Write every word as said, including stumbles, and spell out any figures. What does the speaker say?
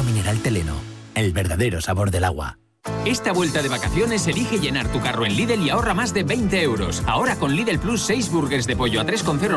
mineral Teleno, el verdadero sabor del agua. Esta vuelta de vacaciones elige llenar tu carro en Lidl y ahorra más de veinte euros. Ahora con Lidl Plus seis burgers de pollo a tres con cero